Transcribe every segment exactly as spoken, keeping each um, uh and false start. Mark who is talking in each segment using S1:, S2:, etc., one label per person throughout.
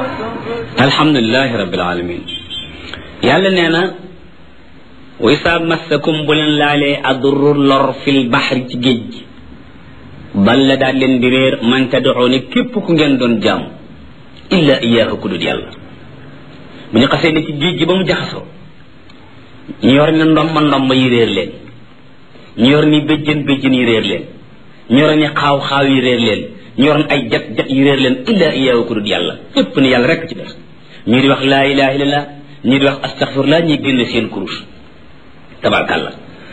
S1: alhamdulilahi rabbil alamin yàlla nee na wa isa massakum bu leen laalee adurru lor fil baxri ci géej gi balla daal leen di réer man tad'uuni képp ku ngeen doon jaam illa iyaahu ku dul yàlla bu ñu xasee ne ci géej gi ba mu jaxasoo ñu yor ni ndomba ndomba yi réer leen ñu yor ni béjjën béjjën yi réer leen ñu yor ni xaaw xaaw yi réer leen ñu yor ay jat jat yi réer leen illa iyaahu ku dul yàlla képp ni yàlla rekk ci def ñii di wax laa ilaha illallah ñii di wax astaghfirullah ñii génne seen kurus tabarkàlla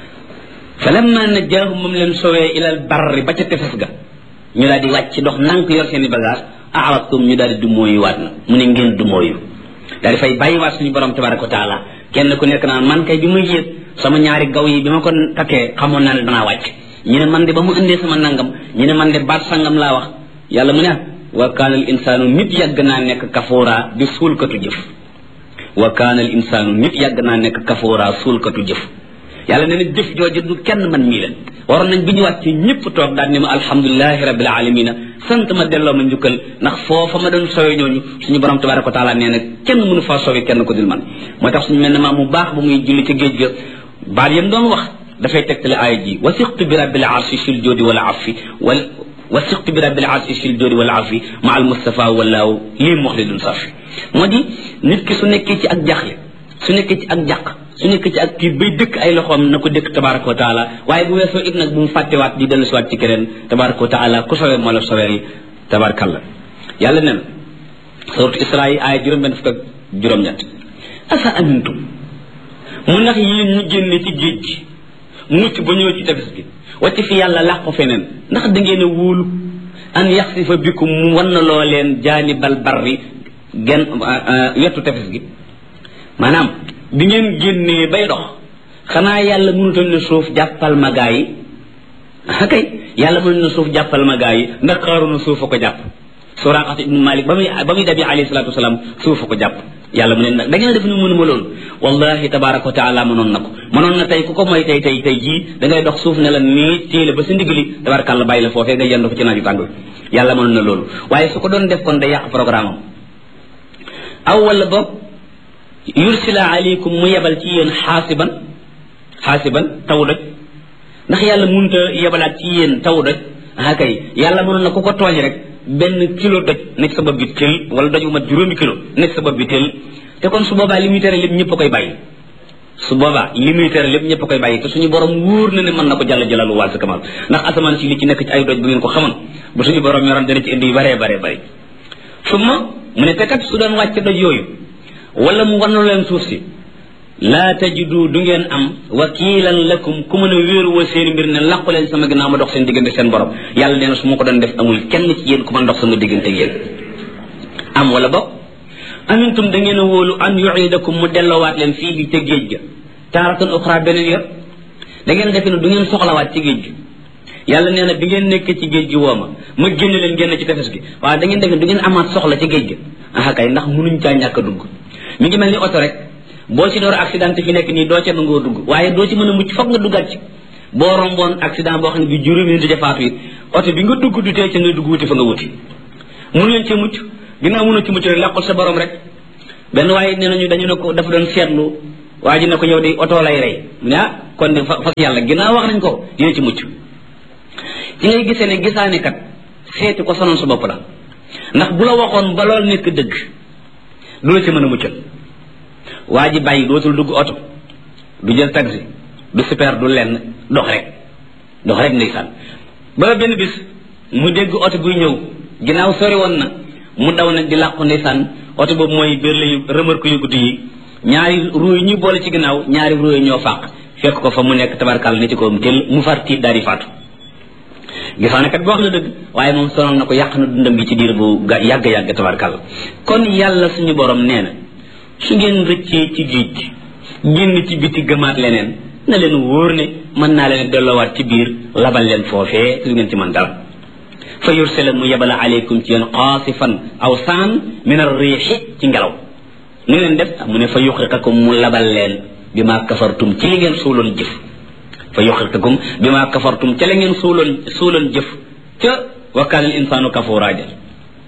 S1: falamma najjaahum moom leen sowee ilal barri ba ca tefes ga ñu daal di wàcc dox nank yor seen i bagage a'radtum ñu daal di dumóoyu waat na mu ne ngeen dumóoyu daal di fay bàyyi waat suñu borom tabaraka wa taala kenn ku nekk naan man kay bi ma yéeg sama ñaari gaw yi bi ma ko takkee xamoon naa ne danaa wàcc ñu ne man de ba mu indee sama nangam ñu ne man de baat sangam laa wax yàlla mu ne wa kaana al insaanu nit yàgg naa nekk kafoora di suulkatu jëf wa kaana al insaanu nit yàgg naa nekk kafoora suulkatu jëf yàlla nee na jëf jooju du kenn man mii leen waroon nañ bi ñu wàcc ñëpp toog daal ni ma alhamdulilahi rabbil alamina sant ma delloo ma njukkal ndax foofa ma doon sowe ñooñu suñu borom tabaraka wa taala nee na kenn mënu faa sowe kenn ko dul man moo tax suñu mel ne maa mu baax ba muy julli ca géej ga baat yam doon wax dafay tegtale aaya ji wasiqtu bi rabbil arshi sil joodi wala afi wal wasiqtu bi rabbil arshi sil joodi wala afi ma al mustafa walaaw lii muxlidun safi moo di nit ki su nekkee ci ak jaxle su nekkee ci ak jàq su nekkee ci ak tiit bay dëkk ay loxoom na ko dëkk tabaraka wa taala waaye bu weesoo it nag bu mu fàttewaat di dellu siwaat ci keneen tabaraka wa taala ku sowee moo la soweel tabarakallah yàlla nen suratu isra yi aaya juróom benn fukk ak juróom-ñett asa amintum mu ndax yéen ñu génne ci géej gi mucc ba ñëw ci tefes gi wacc fi yàlla làqu feneen ndax da ngeen a wóolu an yaxsifa bikum mu wan na loo leen jaanibal barri gen wetu tefes gi maanaam bi ngeen génnee bay dox xanaa yàlla mënutoon ne suuf jàppal ma gaa yi akay yàlla mënutoon ne suuf jàppal ma gaa yi ndax Qaaruuna suuf a ko jàpp Suraaqa ibnu Maalik ba muy ba muy dabi alayhi salaatu wasalaam suuf a ko jàpp yàlla mu ne nag da ngeen def ni mënuma loolu wallahi tabaraka wa taala mënoon na ko mënoon na tey ku ko mooy tey tey tey jii da ngay dox suuf ne la nii téele ba sa ndigali tabarakàlla bàyyi la foofee nga yendu ko ci naaju tàng yàlla mënoon na loolu waaye su ko doon def kon day yàq programme am aw wala boog yursila aleykum mu yebal ci yéen xaasiban xaasiban taw doj ndax yàlla mënut a yebalaat ci yéen taw doj ah kay yàlla mënoon na ku ko tooñ rek benn kilo doj nekk sa bopp bi tël wala doj bu mat juróomi kilo nekk sa bopp bi tël te kon su boobaa li muy tere lépp ñëpp a koy bàyyi su boobaa li muy tere lépp ñëpp a koy bàyyi te suñu borom wóor na ne mën na ko jàll jalalu wàll sa kamal ndax asamaan si li ci nekk ci ay doj bu ngeen ko xamoon bu suñu borom yoroon dana ci indi yu baree baree bëri su ma mu ne te kat su doon wàcc doj yooyu wala mu wanu leen suuf si laa tajidu du ngeen am wakiilan lakum ku mën a wéeruwoo seen mbir ne làqu leen sama ginnaaw ma dox seen diggante seen borom yàlla nee na su ma ko doon def amul kenn ci yéen ku mën dox sama diggante yéen am wala boog amintum da ngeen a wóolu an yuidakum mu delloowaat leen fii bi ca géej ga taaratan uxra beneen yor da ngeen defe ne du ngeen soxlawaat ci géej gi yàlla nee na bi ngeen nekk ci géej gi woo ma ma génn leen génn ci tefes gi waaye da ngeen defe ne du ngeen amaat soxla ci géej gi ah kay ndax mënuñ caa ñàkk a dugg mi ngi mel ni oto rek boo ci door accident fi nekk nii doo ca nangoo dugg waaye doo ci mën a mucc foog nga duggaat ci boo romboon accident boo xam ne bi juróomi nit di faatu it oto bi nga dugg du tee ca nga dugg wuti fa nga wuti mënu leen cee mucc ginnaaw mënoo ci mucc rek làqul sa borom rek benn waaye nee nañu dañu ne ko dafa doon seetlu waa ji ne ko yow de oto lay rey mu ne ah kon de fa fas yàlla ginnaaw wax nañ ko dina ci mucc ci ngay gisee ne gisaane kat seeti ko sonal sa bopp la ndax bu la waxoon ba lool nekk dëgg du la ci mën a muccal waa ji bàyyi dootul dugg oto du jël taxi du super du lenn dox rek dox rek ndeysaan ba benn bis mu dégg oto buy ñëw ginnaaw sori woon na mu daw nag di làqu ndeysaan oto boobu mooy biir layu remorque yu gudd yi ñaari ruuy ñu boole ci ginnaaw ñaari ruuy ñoo fàq fekk ko fa mu nekk tabarkal ne ci ko tel mu far tiit daal di faatu gisaane kat boo wax na dëgg waaye moom sonal na ko yàq na dundam gi ci diir bu yàgg-yàgg tabarkal kon yàlla suñu borom nee na su ngeen rëccee ci géej gi génn ci biti gëmaat leneen na leen wóor ne mën naa leen delloowaat ci biir labal leen foofee su ngeen ci mën dara fa yursala mu yebala aleykum ci yéen xaasifan aw saan min ar riixi ci ngelaw nu leen def mu ne fa yuxriqakum mu labal leen bi maa kafartum ci li ngeen suuloon jëf fa yuxriqakum bi maa kafartum ca la ngeen suuloon suuloon jëf ca wa kaana al insaanu kafuuraa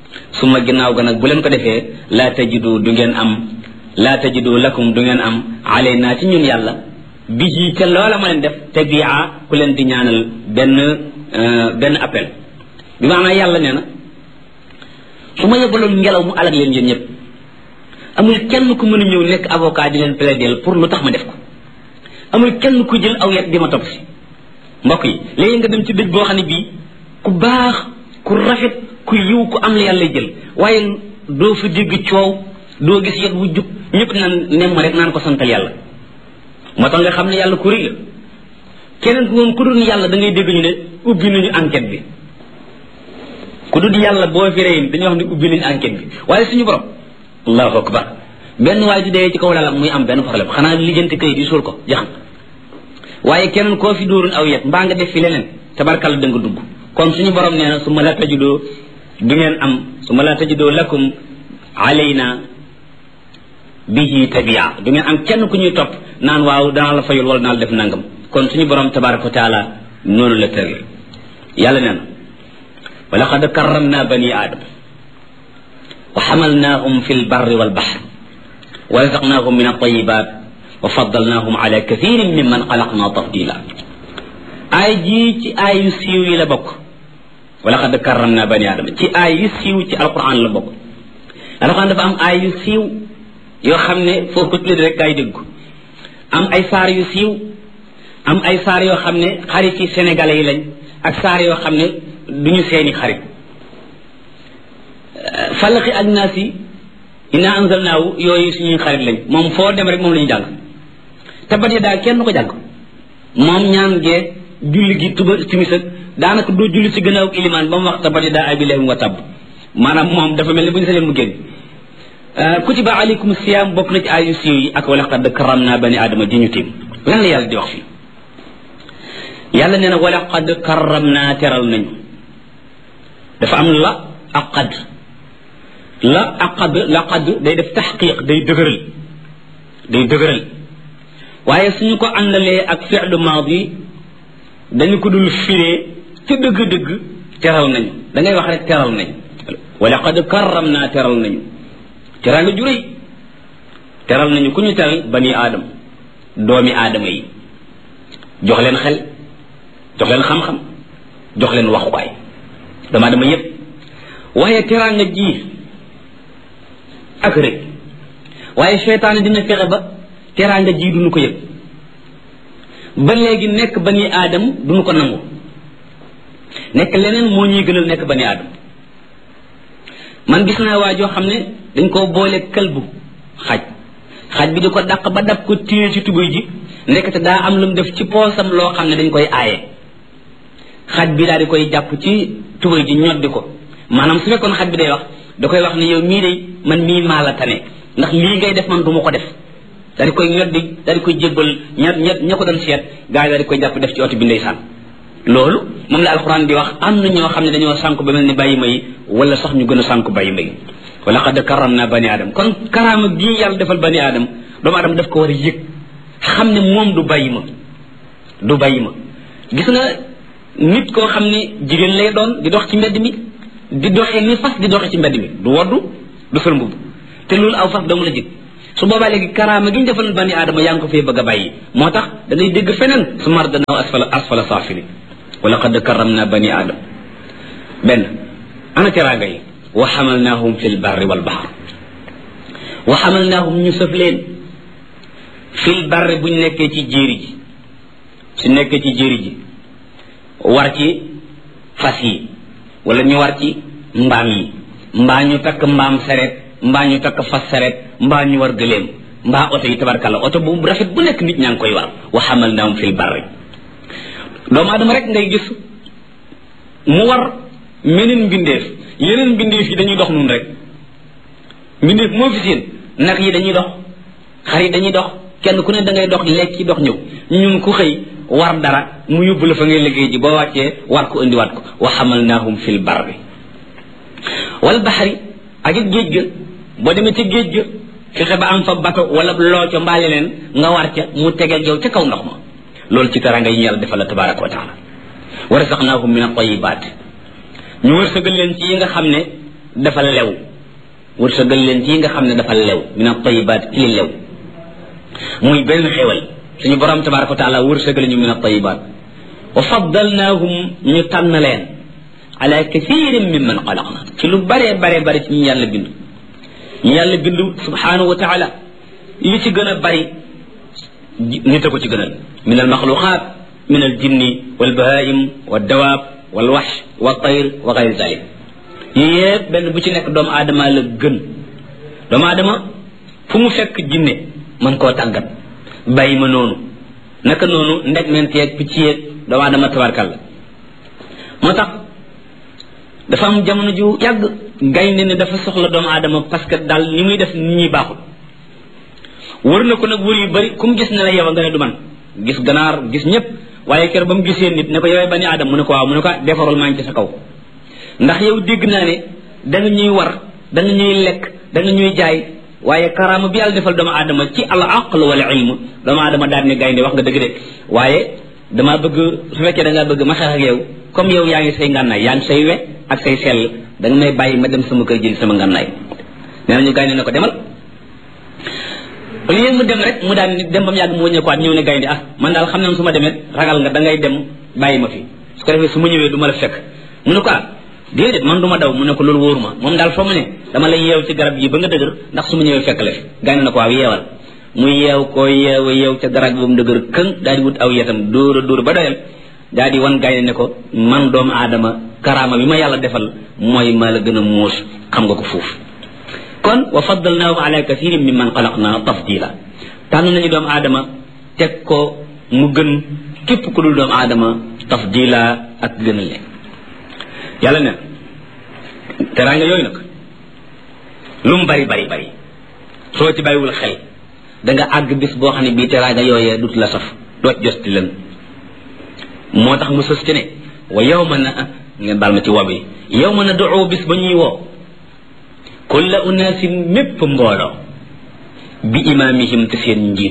S1: suma ginnaaw ga nag bu leen ko defee laa tajidu du ngeen am laa tajidu lakum du ngeen am alayna ci ñun yàlla bi ci ca loola ma leen def tabia ku leen di ñaanal benn benn appel bi maanaam yàlla nee na su ma yebaloon ngelaw mu alag leen yéen ñëpp amul kenn ku mën a ñëw nekk avocat di leen plaider pour lu tax ma def ko amul kenn ku jël aw yet di ma topp si mbokk yi léegi nga dem ci dëj boo xam ne bii ku baax ku rafet ku yiw ku am la yàlla jël waaye doo fa dégg coow doo gis yet wu jub ñëpp naan nem ma rek naan ko santal yàlla moo tax nga xam ne yàlla ku rëy la keneen ku moom ku dul yàlla da ngay dégg ñu ne ubbi nañu enquête bi ku dul yàlla boo fi rëy dañuy wax ne ubbi nañu enquête bi waaye suñu borom allahu akbar benn waay di dee ci kaw lalam muy am benn problème xanaa lijjanti kayit yi suul ko jaxam waaye keneen koo fi dóorun aw yet mbaa nga def fi leneen tabarkalla da nga dugg kon suñu borom nee na su ma la tajudoo du ngeen am su ma la tajudoo lakum alayna bihi tabia du ngeen am kenn ku ñuy topp naan waaw danaa la fayul wala danaa la def nangam kon suñu borom tabaraka wa taala noonu la tëral yàlla nee na wa laqad karramna bani aadama wa xamalnaahum fi lbarri walbaxri wa razaqnaahum min altayibat wa faddalnaahum ala kathirin mimman xalaqna tafdila aay jii ci aay yu siiw yi la bokk wa laqad karramna bani aadama ci aay yu siiw ci alquran la bokk alquran dafa am aay yu siiw yoo xam ne foo ko tuddee rek gaa yi dégg am ay saar yu siiw am ay saar yoo xam ne xarit yi sénégalais yi lañ ak saar yoo xam ne duñu seeni xarit falaqi ak naas yi inna anzalnaahu yooyu suñuy xarit lañ moom foo dem rek moom la ñu jàng tabat ya daal kenn ko jàng moom ñaan gee julli gi tuba timis ak daanaka doo julli ci gannaaw ilimaan ba mu wax tabat ya daa abi lahim wa tabb maanaam moom dafa mel ni bu ñu sañoon mu génn kutiba alaykum siyam bokk na ci ayu siiw yi ak wala qad karramna bani aadama di ñu tiim lan la yàlla di wax fii yàlla nee na wala qad karramna teral nañu dafa am la ak qad la ak qad la qad day def taxqiq day dëgëral day dëgëral waaye suñu ko àndalee ak fi'lu maadi dañu ko dul firee ca dëgg-dëgg teral nañu da ngay wax rek teral nañu wala qad karramna teral nañu teral nga juréy teral nañu ku ñu teral bani aadam doomi aadama yi jox leen xel jox leen xam-xam jox leen waxukaay doomu aadama yépp waaye teral nga ji ak rek waaye seytaane dina fexe ba teral nga ji duñu ko yëg ba léegi nekk bani aadam duñu ko nangu nekk leneen moo ñuy gënal nekk bani aadam man gis naa waa joo xam ne dañ koo boole këlbu xaj xaj bi di ko dàq ba dab ko téye ci tubéy ji ndekete daa am lu mu def ci poosam loo xam ne dañ koy aaye xaj bi daal di koy jàpp ci tubéy ji ñoddi ko maanaam su fekkoon xaj bi day wax da koy wax ne yow mii day man mii maa la tane ndax lii ngay def man du ma ko def daal di koy ñoddi daal di koy jébbal ña ña ña ko doon seet gars yi daal di koy jàpp def ci oto bi ndeysaan loolu moom la alxuraan di wax am na ñoo xam ne dañoo sànku ba mel ni bàyyi may wala sax ñu gën a sànku bàyyi may wala qad karramna bani aadam kon karaama gii yàlla defal bani aadam doomu aadama daf ko war a yëg xam ne moom du bàyyi ma du bàyyi ma gis nga nit koo xam ne jigéen lay doon di dox ci mbedd mi di doxee ni fas di doxee ci mbedd mi du woddu du sol mbubb te loolu aw fas dong la jig su boobaa léegi karaama gi ñu defal bani aadama yaa ngi ko fee bëgg a bàyyi moo tax da ngay dégg feneen su mar danaaw asfala asfala saafili wala qad karramna bani aadam benn ana teraanga yi wa xamalnaahum fi lbarri walbaxar wa xamalnaahum ñu sëf leen fi lbarri buñ nekkee ci jéeri ji su nekkee ci jéeri ji war ci fas yi wala ñu war ci mbaam yi mbaa ñu takk mbaam sareet mbaa ñu takk fas sareet mbaa ñu war gëléem mbaa oto yi tabarkalla oto bu rafet bu nekk nit ñaa ngi koy war wa xamalnaahum fi lbarri doomu aadama rek ngay gis mu war meneen mbindeef yeneen mbindeef yi dañuy dox nun rek mbindeef moo fi seen nag yi dañuy dox xar yi dañuy dox kenn ku ne da ngay dox lekk yi dox ñëw ñun ku xëy war dara mu yóbbu la fa ngay liggéey ji boo wàccee war ko indiwaat ko wa xamalnaahum fil barri wal baxari ak it géej ga boo demee ci géej ga fexe ba am fa bato wala loo ca mbaale leen nga war ca mu tegeel yow ca kaw ndox ma loolu ci taranga yi ñu yàlla defal la tabaraka wa taala wa razaqnaahum min at-tayyibaat ñu wërsëgal leen ci yi nga xam ne dafa lew wërsëgal leen ci nga xam ne dafa lew min at-tayyibaat ci li lew muy benn xéewal suñu borom tabaraka wa taala wërsëgal ñu min at-tayyibaat wa faddalnaahum ñu tànn leen ala kathirin mimman xalaqna ci lu bare bare bare ci ñu yàlla bind ñu yàlla bind subhanahu wa taala li ci gën a bari nit a ko ci gënal min al maxluqaat min al jinni wal bahaim wal dawaab wal waxsh wal tayr wa gayri zalik yii yëpp benn bu ci nekk doomu aadama la gën doomu aadama fu mu fekk jinne mën koo tàggat bàyyi ma noonu naka noonu ndeg menteeg picc yeeg doomu aadama tabarkal la moo tax dafa am jamono ju yàgg gaynde ne dafa soxla doomu aadama parce que daal ni muy def nit ñi baaxul wër na ko nag wër yu bari ku mu gis ne la yow nga ne du man gis ganaar gis ñëpp waaye kër ba mu gisee nit ne ko yowee bani aadama mu ne ko waaw mu ne ko defarul maa ngi ci sa kaw ndax yow dégg naa ne da nga ñuy war da nga ñuy lekk da nga ñuy jaay waaye karaama bi yàlla defal doomu aadama ci al aql wal ilm doomu aadama daal ne gaynde wax nga dëgg de waaye damaa bëgg su fekkee da ngaa bëgg ma xeex ak yow comme yow yaa ngi say ngànnaay yaa ngi say we ak say sell da nga may bàyyi ma dem sama kër jëli sama ngànnaay nee nañu gaynde ne ko demal li mu dem rek mu daan dem ba mu yàgg mu wëññeekuwaat ñëw ne gaynde ah man daal xam ne su ma demee ragal nga da ngay dem bàyyi ma fi su ko defee su ma ñëwee du ma la fekk mu ne ko ah déedéet man du ma daw mu ne ko loolu wóoruma moom daal foo mu ne dama lay yeew ci garab yi ba nga dëgër ndax su ma ñëwee fekk la fi gaynde na ko waaw yeewal mu yeew ko yeew yeew ca garab bi ba mu dëgër këng daal di wut aw yetam dóor a dóor ba doyal daal di wan gaynde ne ko man doomu aadama karaama bi ma yàlla defal mooy maa la gën a muus xam nga ko foofu kon wa faddalnaahum ala kathirin mimman xalaqna tafdila tànn nañu doomu aadama teg ko mu gën képp ku dul doomu aadama tafdila ak gënal leen yàlla ne teraanga yooyu nag lu mu bari bari bari soo ci bàyyiwul xel da nga àgg bis boo xam ne bii teraanga yooyee dut la saf doot josti leen moo tax mu sës ci ne wa yawma na ngeen baal ma ci wobi yawma na duu bis ba ñuy woo kulla unaasin mépp mbooloo bi imaamihim te seen njiit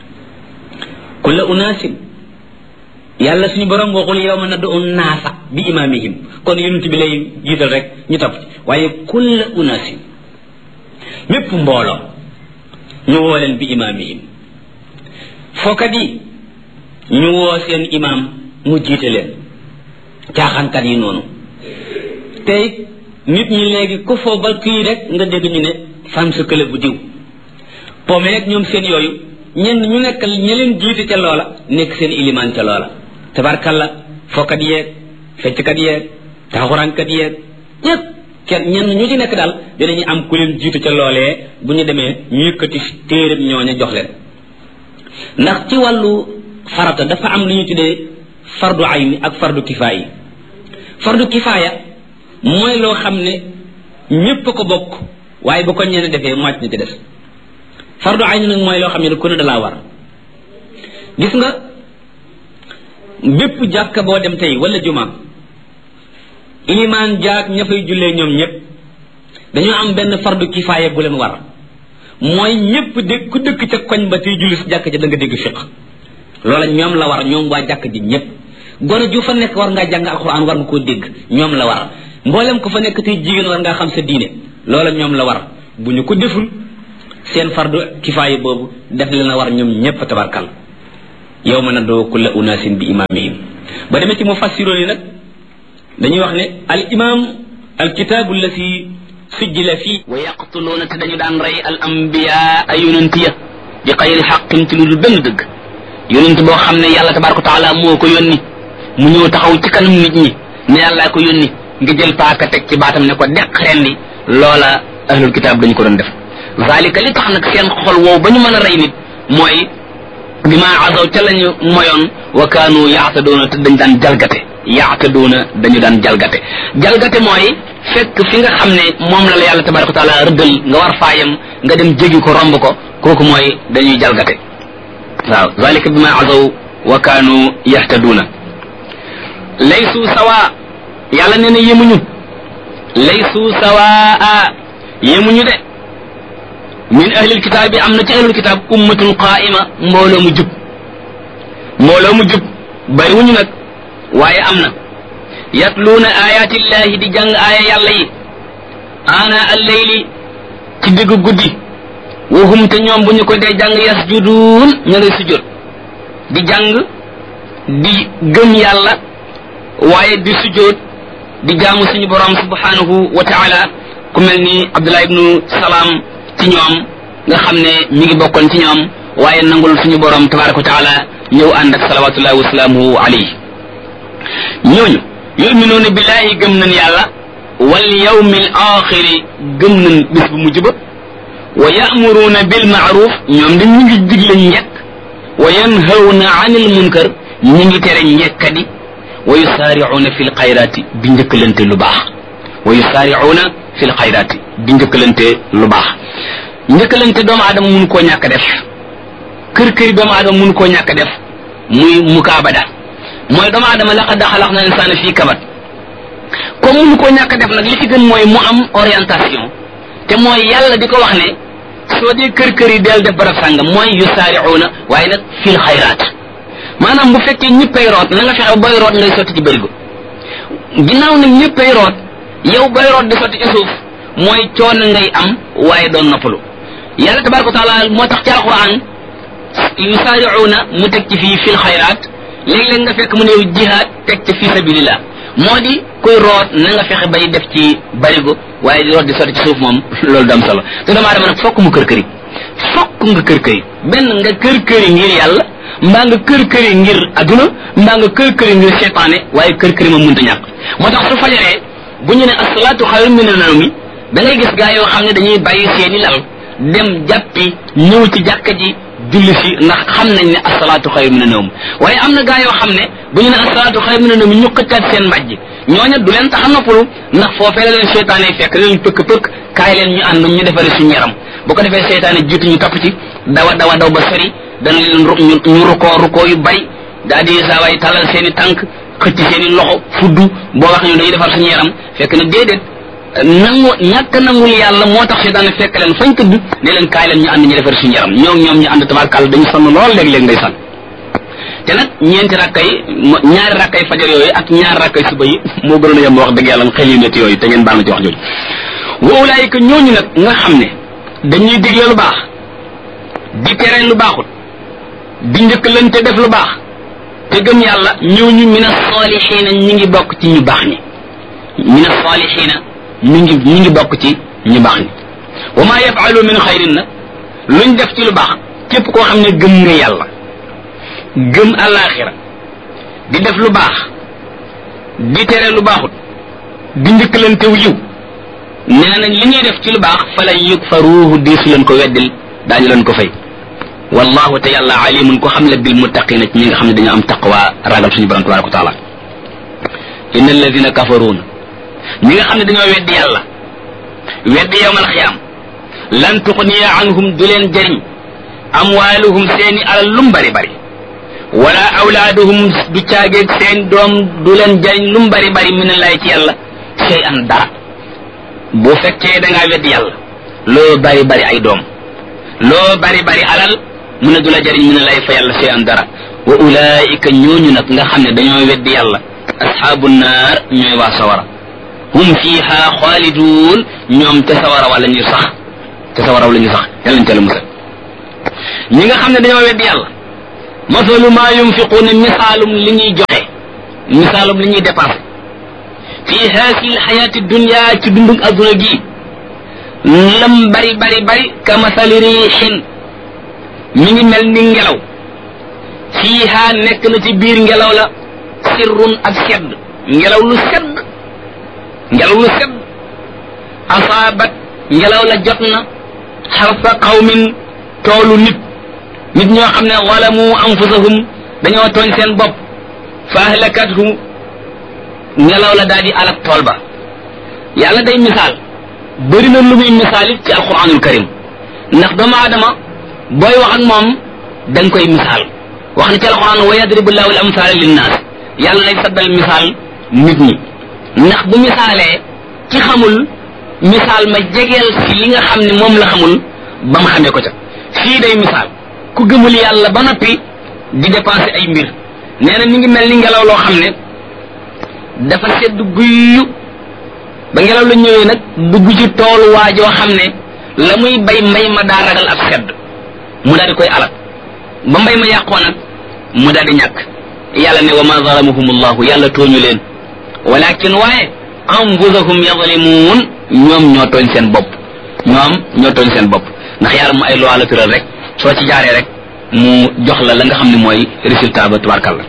S1: kulla unaasin yàlla suñu borom waxul yawma na duu naasa bi imaamihim kon yonent bi lay jiital rek ñu topp waaye kulla unaasin mépp mbooloo ñu woo leen bi imaamihim fookat yi ñu woo seen imaam mu jiite leen caaxaankat yi noonu tey nit ñi léegi ku foo ba kii rek nga dégg ñu ne fan sa kële bu diw pomme rek ñoom seen yooyu ñenn ñu nekk ña leen jiite ca loola nekk seen ilimaan ca loola tabarkalla fookat yeeg fecckat yeeg taaxuraankat yeeg ñëpp kenn ñenn ñu ci nekk daal dinañu am ku leen jiitu ca loolee bu ñu demee ñu yëkkati téeréb ñooña jox leen ndax ci wàllu farata dafa am lu ñu tuddee fardu ayni ak fardu kifaaya fardu kifaaya mooy loo xam ne ñépp ko bokk waaye bu ko ñenn defee màcc na ci des fardu ayni nag mooy loo xam ne ku ne dalaa war gis nga bépp jàkka boo dem tey wala juma ilimaan jaak ña fay jullee ñoom ñépp dañoo am benn fardu kifaaya bu leen war mooy ñépp dégg ku dëkk ca koñ ba tey julli si jàkk ja da nga dégg fiq loola ñoom la war ñoom waa jàkk ji ñépp gone ju fa nekk war ngaa jàng alxuraan war nga koo dégg ñoom la war mboolem ko fa nekk tey jigéen war ngaa xam sa diine loola ñoom la war bu ñu ko deful seen fardu kifaaya boobu def leen a war ñoom ñépp tabarkal yawma nad'u kulla unaasin bi imaamihim ba demee ci mufassiroon yi nag dañuy wax ne al imam al kitaabu allati sujjila fii wa yaqtuluuna te dañu daan rey al ambiya ay yonent ya bi xayri xaqin ci lu dul benn dëgg yonent boo xam ne yàlla tabaraka taala moo ko yónni mu ñëw taxaw ci kanam nit ñi ne yàllaa ko yónni nga jël paaka teg ci baatam ne ko deq rendi loola ahlul kitaab dañu ko doon def zalika li tax nag seen xol woow ba ñu mën a rey nit mooy bi ma azaw ca lañu moyoon wa kaanu yaatadoona te dañ daan jalgate yaatadoona dañu daan jalgate jalgate mooy fekk fi nga xam ne moom la la yàlla tabaraka taala rëddal nga war faayam nga dem jégi ko romb ko kooku mooy dañuy jalgate waaw zalika bi ma azaw wa kaanu yahtaduuna laysu sawa yàlla nee na yemuñu laysu sawaa yemuñu de min ahlil kitaab bi am na ci ahlul kitaab ummatun qaa'ima mbooloo mu jub mbooloo mu jub bariwuñu nag waaye am na yatluuna ayaatillahi di jàng aaya yàlla yi ana al-layli ci diggu guddi wahum te ñoom bu ñu ko dee jàng yasjuduun ñu ngay sujjóot di jàng di gëm yàlla waaye di sujjóot di jaamu suñu borom subhanahu wa taala ku mel ni Abdullah ibnu Salaam ci ñoom nga xam ne mi ngi bokkoon ci ñoom waaye nangul suñu borom tabaraka wa taala ñëw ànd ak salawatullahi wa salaamuhu alayhi ñooñu yuminuuna billahi gëm nañ yàlla wal yawmil axiri gëm nañ bis bu mujj ba wa ya'muruuna bil ma'ruf ñoom dañ ñu ngi digle njekk wa yanhawna anil munkar ñu ngi tere njekkadi wa yusaari'uuna fil xayraati di njëkkalante lu baax wa yusaari'uuna fil xayraati di njëkkalante lu baax njëkkalante doomu aadama mun koo ñàkk def kër këri doomu aadama mun koo ñàkk def muy mukaabada mooy doomu aadama laqad xalaqna insaana fii kabad comme mun koo ñàkk def nag li ci gën mooy mu am orientation te mooy yàlla di ko wax ne soo dee kër kër yi del def barab sàngam mooy yusaari'uuna waaye nag fil xayraat maanaam bu fekkee ñëppay root na nga fexe booy root ngay sotti ci bërigo ginnaaw nag ñëppay root yow booy root di sotti ci suuf mooy coono ngay am waaye doon noppalu yàlla tabaraka wa taala moo tax ci alquran yusaari'uuna mu teg ci fii fil xayraat léeg-léeg nga fekk mu ne jihaad teg ci fii sabilillah moo di kuy root na nga fexe bay def ci barigo waaye di root di sotti ci suuf moom loolu dam solo te dama dama nag fokk mu kër këri fokk nga kër këri benn nga kër këri ngir yàlla mbaa nga kër këri ngir adduna mbaa nga kër këri ngir seytaane waaye kër këri ma mënta ñàkk moo tax su fajaree bu ñu ne asalaatu xayrun mina nawmi da ngay gis gaa yoo xam ne dañuy bàyyi seeni lal dem jàppi ñëw ci jàkka ji julli si ndax xam nañ ne asalaatu xayrun mina nawmi waaye am na gaa yoo xam ne bu ñu ne asalaatu xayrun mina nawmi ñu xëccaat seen mbàjj ñooña du leen tax a noppalu ndax foofee la leen seytaane fekk leen pëkk pëkk kaay leen ñu ànd ñu defare suñu yaram bu ko defee seytaane jiitu ñu topp ci dawa dawa daw ba sori dana leen ñu rukoo rukoo yu bari daal di saa waay talal seen i tànk xëcc seen i loxo fuddu boo wax ñu dañuy defar suñu yaram fekk na déedéet nangu ñàkk nangul yàlla moo tax seytaane fekk leen fañ tëdd ne leen kaay leen ñu ànd ñu defar suñu yaram ñoom ñoom ñu ànd tabarkàlla dañu sonn lool léeg-léeg ngay sonn te nag ñeenti rakkay ñaari rakkay fajar yooyu ak ñaari rakkay suba yi moo gënoon a yem wax dëgg yàlla xel yu métti yooyu te ngeen baal na ci wax jooju wa ulaayika ñooñu nag nga xam ne dañuy digle lu baax di tere lu baaxut di njëkkalante def lu baax te gëm yàlla ñooñu mina saalihiina ñi ngi bokk ci ñu baax ñi mina saalihiina ñi ngi ñi ngi bokk ci ñu baax ñi wa maa yafaalu min xayrin nag luñ def ci lu baax képp koo xam ne gëm nga yàlla gëm alaxira di def lu baax di tere lu baaxut di njëkkalante wu yiw nee nañ li ñuy def ci lu baax falan yukfaruuhu diisu leen ko weddil daañu leen ko fay wallahu te yàlla alimun ko xam le bil muttaqina ci ñi nga xam ne dañoo am taqwa ragal suñu borom tabaraka wa taala inna alladina kafaruuna ñi nga xam ne dañoo weddi yàlla weddi yawmal xiyaam lan tuxniya anhum du leen jëriñ amwaaluhum seeni alal lum bari bari wala awlaaduhum du caageeg seen doom du leen jëriñ lum bari bari min allahi ci yàlla sey an dara bu fekkee da ngaa weddi yàlla loo bari bari ay doom loo bari bari alal mu ne du la jëriñ min allahi fa yàlla sey an dara wa ulaika ñooñu nag nga xam ne dañoo weddi yàlla ashaabu naar ñooy waa sawara hum fiha xaaliduun ñoom te sawara wala ñuy sax te sawara wala ñuy sax yàlla ñu teel a musal ñi nga xam ne dañoo weddi yàlla masalu maa yunfiquuna misaalum li ñuy joxe misaalum li ñuy dépensé fii haasi lxayaati dunia ci dundug adduna gi lam bari bari bari ka masali riixin mi ngi mel ni ngelaw fiiha nekk na ci biir ngelaw la sirrun ak sedd ngelaw lu sedd ngelaw lu sedd asaabat ngelaw la jot na xarfa qawmin toolu nit nit ñoo xam ne walamu anfusahum dañoo tooñ seen bopp fa ahlakathu ngelaw la daal di alak tool ba yàlla day misaal bëri na lu muy misaal it ci alquranul karim ndax doomu aadama booy wax ak moom da nga koy misaal wax na ci alquran wa yadribu llahu al amsaala linnaas yàlla lay saddal misaal nit ñi ndax bu misaalee ci xamul misaal ma jegeel si li nga xam ne moom la xamul ba mu xamee ko ca fii day misaal ku gëmul yàlla ba noppi di dépenser ay mbir nee na mi ngi mel ni ngelaw loo xam ne dafa sedd guyyu ba ngelaw la ñëwee nag dugg ci toolu waajoo xam ne la muy bay mbay ma daa ragal ab sedd mu daal di koy alal ba mbay ma yàqoo nag mu daal di ñàkk yàlla ne wa ma zalamuhumullahu yàlla tooñu leen walakin waaye anfusahum yazlimun ñoom ñoo tooñ seen bopp ñoom ñoo tooñ seen bopp ndax yàlla mu ay loi la tëral rek soo ci jaaree rek mu jox la la nga xam ne mooy résultat ba tubaarkàlla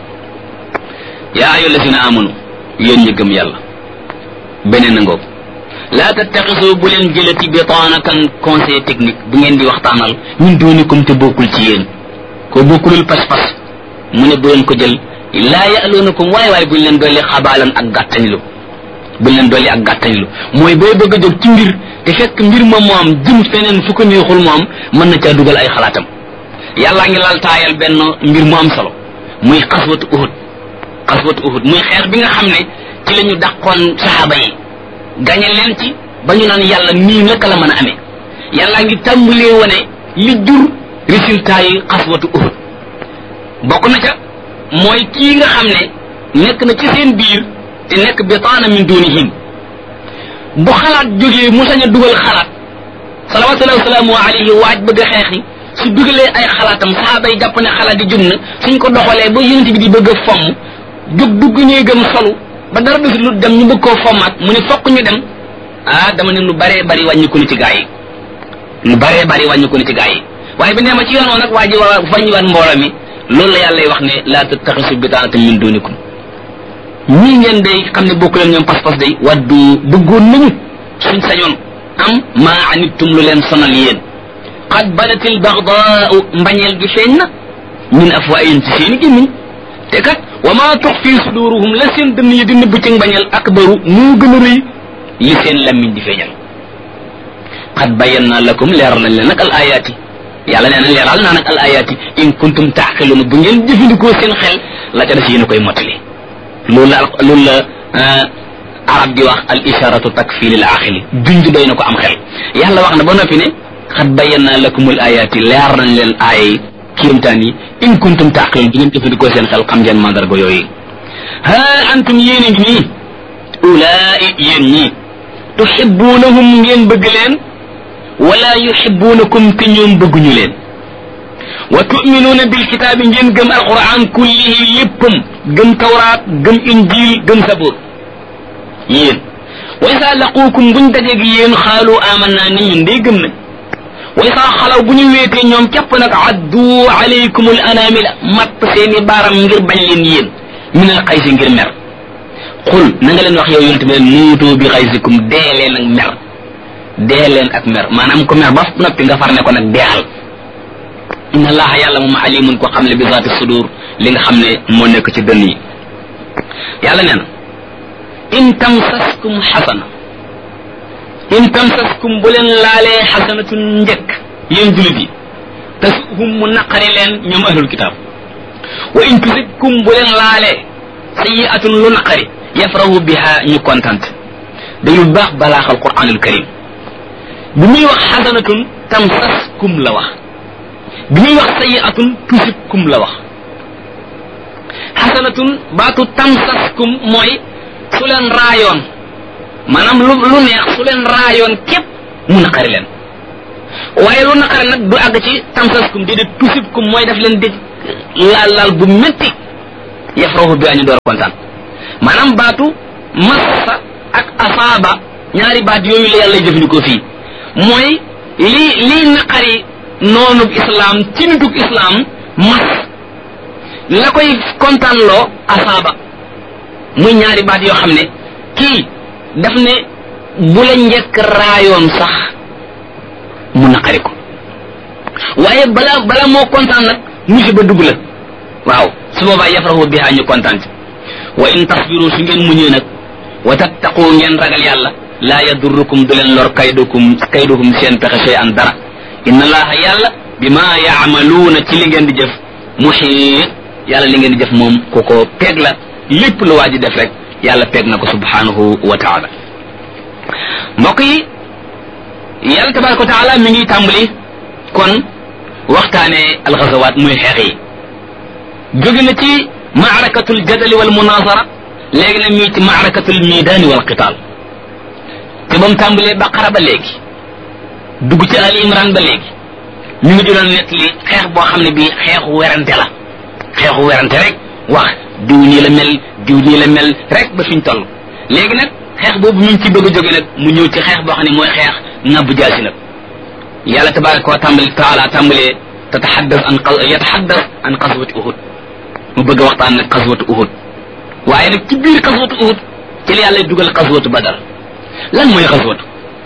S1: yaa ayyuha allazina amanu yéen ñi gëm yàlla beneen na ngoog laa tattaxisu bu leen jëlati bitaanatan conseil technique bu ngeen di waxtaanal ñun doonikum te bokkul ci yéen ko bokkulul pas-pas mu ne bu leen ko jël laa ya'luunakum waaye waaye buñ leen dolli xabaalan ak gàttañlu buñ leen dolli ak gàttañlu mooy booy bëgg a jóg ci mbir te fekk mbir ma moom jëm feneen fu ko neexul moom mën na caa dugal ay xalaatam yàllaa ngi lal taayal benn mbir mu am solo muy xaswatu uhud xaswatu uhud muy xeex bi nga xam ne ci la ñu dàqoon saxaaba yi gañe leen ci ba ñu naan yàlla nii naka la mën a amee yàllaa ngi tàmbalee wane li jur résultat yi xaswatu uhud bokk na ca mooy kii nga xam ne nekk na ci seen biir te nekk bitaana min dunihim bu xalaat jógee mu sañ a dugal xalaat salawatullahi wasalaamu alayhi waaj bëgg a xeexi su dugalee ay xalaatam saxaaba yi jàpp ne xalaat yi jub na suñ ko doxalee ba yonent bi di bëgg a fomm jóg dugg néegam solu ba dara desul lu dem ñu bëgg koo fommaat mu ne fokk ñu dem ah dama ne lu baree bari wàññiku ni ci gaa yi lu baree bari wàññiku ni ci gaa yi waaye bi nee ma ci yoon woon nag waa ji waa wàññiwaat mbooloo mi loolu la yàlla wax ne laa tattaxisu bitaanatan min dunikum ñii ngeen day xam ne bokk leen ñoom pas-pas day waddu bëggoon nañu suñ sañoon am maa anittum lu leen sonal yéen qad badatil bagdaau mbañeel gi feeñ na min afwaahihim ci seeni gémmiñ te kat wa maa tux fii suduruhum la seen dënn yi di nëbb ci mbañeel akbaru moo gën a rëy li seen lammiñ di feeñal qad bayyana lakum leeral nañ leen nag al ayaati yàlla nee na leeral naa nag al ayaati in kuntum taaqiluuna bu ngeen jëfandikoo seen xel la ca def yéen a koy mottali loolu la loolu la arab di wax al isharatu takfi lil aqili junj doy na ko am xel yàlla wax na ba noppi ne qad bayyana lakum al ayaati leer nañ leen aaya yi kéemtaan yi in kuntum taaqiluun bu ngeen jëfandikoo seen xel xam ngeen mandarga yooyu ha antum yéen a ngi nii ulaai yéen ñii tuhibbuunahum ngeen bëgg leen wala yuhibbuunakum te ñoom bëgguñu leen wa tu'minuuna bil kitaabi ngeen gëm alquran kullihi léppam gëm tawraat gëm injil gëm sabur yéen wa isa laquukum buñ dajeeg yéen xaalu amanna ni ñun day gëm nañ wa isa xalaw bu ñu weetee ñoom képp nag addu alaykum al anamila matt seeni baaram ngir bañ leen yéen min al xaysi ngir mer xul na nga leen wax yow yonent bi leen muutu bi xaysikum dee leen ak mer dee leen ak mer maanaam ko mer ba noppi nga far ne ko nag deexal inna allaha yàlla moom alimun ko xam ne bi zaati sudur li nga xam ne moo nekk ci dënn yi yàlla nee na in tamsaskum xasana in tamsaskum bu leen laalee xasanatun njëkk yéen julit yi tasuhum mu naqari leen ñoom ahlul kitaab wa in tusibkum bu leen laalee sayiatun lu naqari yafrahu biha ñu kontant dañu baax balaaxal quranul karim bi muy wax xasanatun tamsaskum la wax bi muy wax sayiatun tusibkum la wax xasanatun baatu tamsaskum mooy su leen raayoon maanaam lu lu neex su leen raayoon képp mu naqari leen waaye lu naqari nag du àgg ci tamsaskum déedéet tusibkum mooy daf leen dégg laal laal bu métti yafrahu bi ñu door a kontaan maanaam baatu massa ak asaaba ñaari baat yooyu la yàlla jëfandikoo fii mooy lii lii naqari noonub islam ci nitug islam mas la koy kontaan loo asaaba muy ñaari baat yoo xam ne kii daf ne bu la njëkk raayoon sax mu naqari ko waaye bala bala moo kontaan nag musiba dugg la waaw su boobaa yafrahu biha ñu kontaan ci wa in tasbiru su ngeen muñee nag wa tattaqu ngeen ragal yàlla laa yadurrukum du leen lor kaydukum kaydukum seen pexe shay an dara inna allaha yàlla bima yaamaluuna ci li ngeen di jëf muhiit yàlla li ngeen di jëf moom ku ko peeg la lépp lu waa ji def rek yàlla peeg na ko subhanahu wa taala mbokk yi yàlla tabaraka wa taala mi ngi tàmbali kon waxtaane alxazawaat muy xeex yi jóge na ci maarakatul jadali wal munazara léegi nag mii ci maarakatul midaani wal qitaal te ba mu tàmbalee Baqara ba léegi dugg ci Ali Imran ba léegi ñu ngi doon nekk li xeex boo xam ne bii xeexu werante la xeexu werante rek wax diw nii la mel diw nii la mel rek ba fiñ toll léegi nag xeex boobu ñu ngi ci bëgg a jóge nag mu ñëw ci xeex boo xam ne mooy xeex ngàbbu jaasi nag yàlla tabaraka wa tàmbali taala tàmbalee tataxaddas an yataxaddas an xaswati uhud mu bëgg a waxtaan nag xaswatu uhud waaye nag ci biir xaswatu uhud ci la yàlla dugal xaswatu badar lan mooy xaswatu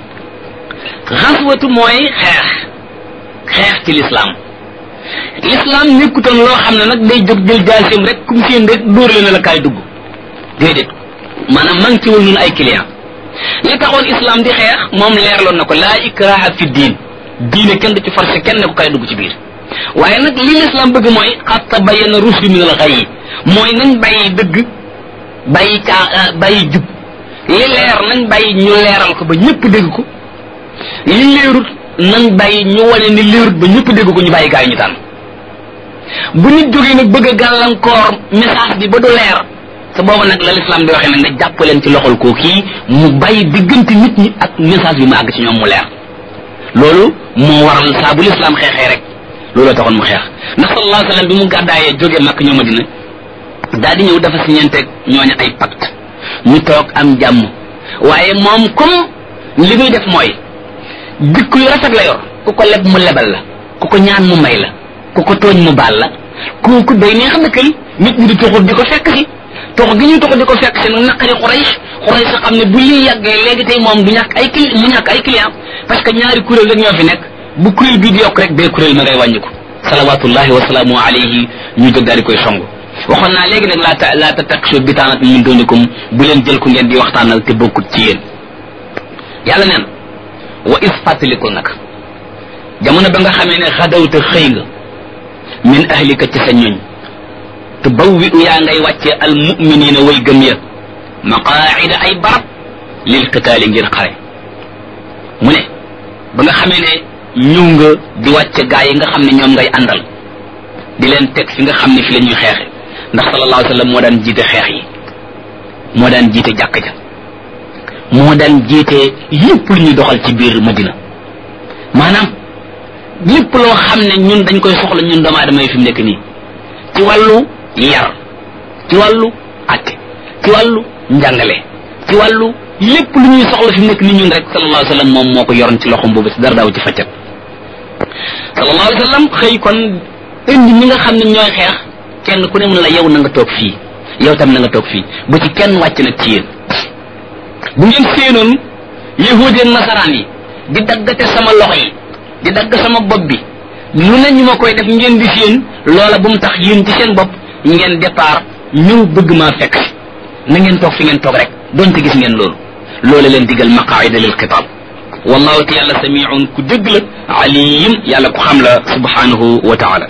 S1: xaswatu mooy xeex xeex ci lislaam lislaam nekkutoon loo xam ne nag day jóg jël jaasim rek kum seen rek dóor leen la kaay dugg déedéet maanaam man ci wul ñun ay client li taxoon islam di xeex moom leerloon na ko laa ikraha fi diin diine kenn du ci forcé kenn ne ko kay dugg ci biir waaye nag li l'islam bëgg mooy qad tabayyana rushdu min al-ghayy mooy nañ bàyyi dëgg bàyyi caa bàyyi jub li leer nañ bàyyi ñu leeral ko ba ñëpp dégg ko li leerut nañ bàyyi ñu wane ni leerut ba ñëpp dégg ko ñu bàyyi gaay ñu tànn bu nit jógee nag bëgg a gàllankoor message bi ba du leer te boobu nag la l'islam di waxee nag nga jàpp leen ci loxol koo kii mu bàyyi diggante nit ñi ak message bi mu àgg ci ñoom mu leer loolu moo waral saa bu l'islam xeexee rek looloo taxoon mu xeex ndax sallallahu alayhi wa sallam bi mu gàddaayee jógee Makk ñëw Madina daal di ñëw dafa siñeenteeg ñooñu ay pacte ñu toog am jàmm waaye moom comme li muy def mooy jikko yu rafet la yor ku ko leb mu lebal la ku ko ñaan mu may la ku ko tooñ mu baal la kooku day neex na kël nit ñi di toxut di ko fekk si tox gi ñuy tox di ko fekk si nag naqari Quraysh Quraysh sa xam ne bu lii yàggee léegi tey moom du ñàkk ay cli mu ñàkk ay client parce que ñaari kuréel rek ñoo fi nekk bu kuréel bii di yokk rek bee kuréel ma ngay wàññiku salawatullahi wa salaamu alayhi ñu jóg daal di koy song waxoon naa léegi nag laa ta laa tattaxishu bitaanat min dunikum bu leen jël ku ngeen di waxtaanal te bokkut ci yéen yàlla neen wa is fàttalikul nag jamono ba nga xamee ne xadawta xëy nga min ahlika ci sa ñoñ te bawwi u yaa ngay wàcce al muminina way gëm ya maqaacida ay barab lil qitaali ngir xare mu ne ba nga xamee ne ñëw nga di wàcce gaa yi nga xam ne ñoom ngay àndal di leen teg fi nga xam ne fi la ñuy xeexe ndax sallallahu alayhi wa sallam moo daan jiite xeex yi moo daan jiite jàkk ja moo daan jiite lépp lu ñuy doxal ci biir Madina maanaam lépp loo xam ne ñun dañ koy soxla ñun doomu aadama yi fi mu nekk nii ci wàllu yar ci wàllu atte ci wàllu njàngale ci wàllu lépp lu ñuy soxla fi mu nekk nii ñun rek sallallahu alayhi wa sallam moom moo ko yoroon ci loxom boobu si dara daaw ci faccat sallallahu alayhi wa sallam xëy kon indi ñi nga xam ne ñooy xeex kenn ku ne mën la yow na nga toog fii yow tam na nga toog fii bu ci kenn wàcc nag ci yéen bu ngeen séenoon yahudi ak nasaraan yi di daggate sama loxo yi di dagg sama bopp bi lu ne ñu ma koy def ngeen di séen loola bu mu tax yéen ci seen bopp ngeen départ ñëw bëgg maa fekk na ngeen toog fi ngeen toog rek donte gis ngeen loolu loola leen digal maqaida lil qital wallahu te yàlla samiun ku dégg la alim yàlla ku xam la subhanahu wa taala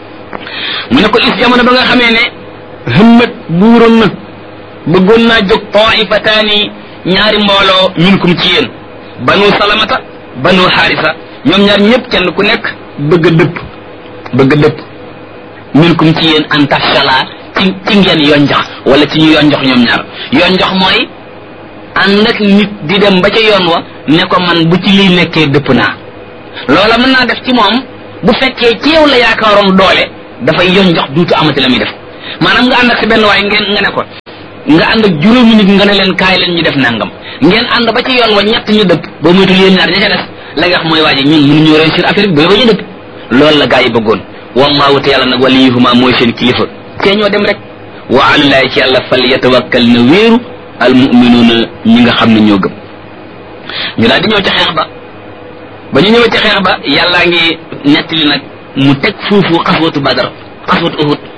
S1: mu ne ko is jamono ba nga xamee ne hëmmat buuroon na bëggoon naa jóg taifataani ñaari mbooloo minkum ci yéen banu salamata banu xaarisa ñoom ñaar ñëpp kenn ku nekk bëgg a dëpp bëgg a dëpp minkum ci yéen an tafshala ci ci ngeen yonjax wala ci ñu yonjox ñoom ñaar yonjox mooy ànd ak nit di dem ba ca yoon wa ne ko man bu ci lii nekkee dëpp naa loola mën naa def ci moom bu fekkee ci yow la yaakaaroon doole dafay yonjox duutu amati la muy def maanaam nga ànd ak si benn waaye ngeen nga ne ko nga ànd ak juróomi nit nga ne leen kaay leen ñu def nangam ngeen ànd ba ci yoon wa ñett ñu dëpp ba muytul yéen ñaar ña ca des la nga wax mooy waaje ñun mënuñu réussir affaire bi ba ba ñu dëpp loolu la gaa yi bëggoon wallahu te yàlla nag waliyuhuma mooy seen kilifa te ñoo dem rek wa alallahi ci yàlla fal yatawakkal na wéeru al muminuuna ñi nga xam ne ñoo gëm ñu daal di ñëw ca xeex ba ba ñu ñëwee ca xeex ba yàllaa ngi nettali nag mu teg foofu xaswatu badar xaswatu uhud